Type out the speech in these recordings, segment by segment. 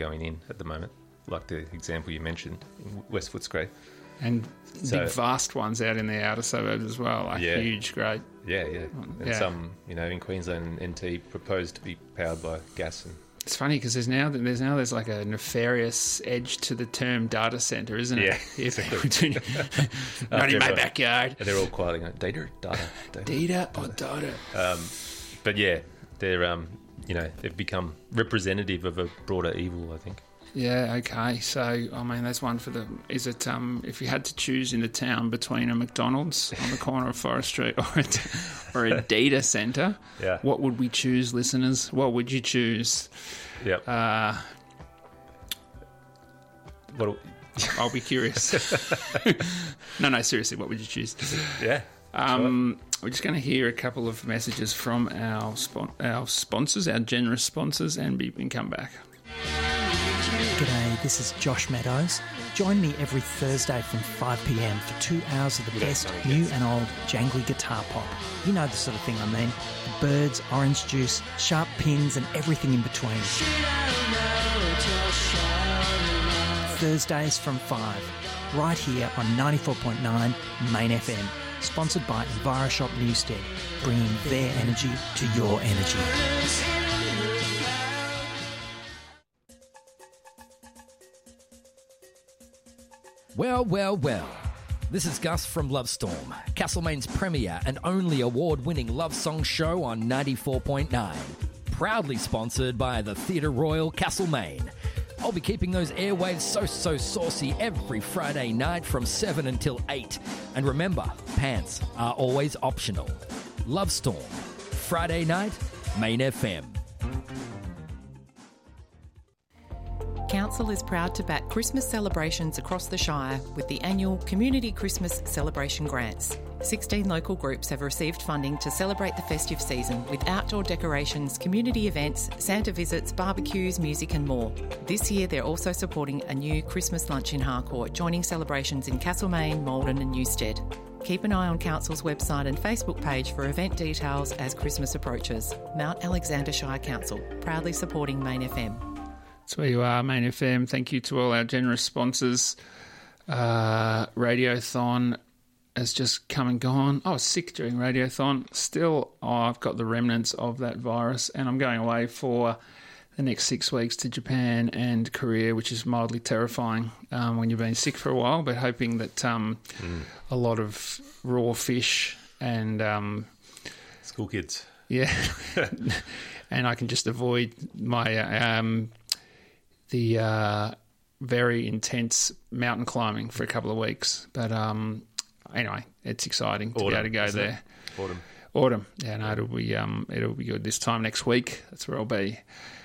going in at the moment, like the example you mentioned in West Footscray. And big, vast ones out in the outer suburbs as well, like huge, great. Yeah. And some, in Queensland, NT proposed to be powered by gas. And it's funny because there's like a nefarious edge to the term data centre, isn't it? Yeah. Not in my backyard. They're all quietly going, data. Data or data. But yeah, they're, they've become representative of a broader evil, I think. Yeah, okay. So, I mean, that's one for the... Is it, if you had to choose in the town between a McDonald's on the corner of Forest Street or a data centre, what would we choose, listeners? What would you choose? Yep. I'll be curious. No, seriously, what would you choose? Yeah. We're just going to hear a couple of messages from our sponsors, our generous sponsors, and come back. G'day, this is Josh Meadows. Join me every Thursday from 5 p.m. for 2 hours of the best new and old jangly guitar pop. You know the sort of thing I mean. The Birds, Orange Juice, Sharp Pins and everything in between. Thursdays from 5, right here on 94.9 Main FM. Sponsored by EnviroShop Newstead, bringing their energy to your energy. Well. This is Gus from Lovestorm, Castlemaine's premier and only award-winning love song show on 94.9. Proudly sponsored by the Theatre Royal Castlemaine. I'll be keeping those airwaves so saucy every Friday night from 7 until 8. And remember, pants are always optional. Lovestorm, Friday night, Main FM. Council is proud to back Christmas celebrations across the Shire with the annual Community Christmas Celebration Grants. 16 local groups have received funding to celebrate the festive season with outdoor decorations, community events, Santa visits, barbecues, music and more. This year they're also supporting a new Christmas lunch in Harcourt, joining celebrations in Castlemaine, Maldon and Newstead. Keep an eye on Council's website and Facebook page for event details as Christmas approaches. Mount Alexander Shire Council, proudly supporting Main FM. That's where you are, Main FM. Thank you to all our generous sponsors. Radiothon has just come and gone. I was sick during Radiothon. Still, I've got the remnants of that virus, and I'm going away for the next 6 weeks to Japan and Korea, which is mildly terrifying when you've been sick for a while, but hoping that a lot of raw fish and... school kids. Yeah. And I can just avoid my... the very intense mountain climbing for a couple of weeks. But anyway, it's exciting to be able to go there. Autumn. Yeah, no, it'll be good this time next week. That's where I'll be.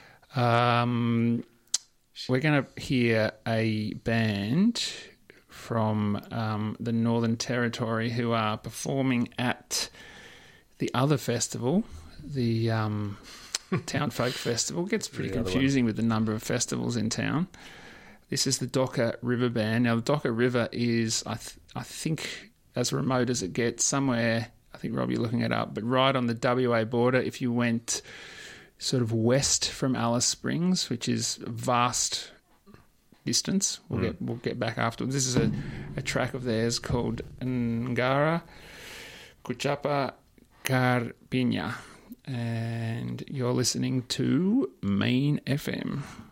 We're going to hear a band from the Northern Territory who are performing at the other festival, the... Town Folk Festival. It gets pretty confusing with the number of festivals in town. This is the Docker River Band. Now, the Docker River is, I think, as remote as it gets, somewhere, I think, Rob, you're looking it up, but right on the WA border, if you went sort of west from Alice Springs, which is a vast distance. We'll get back afterwards. This is a track of theirs called Ngara Kuchapa Carpiña. And you're listening to Main FM.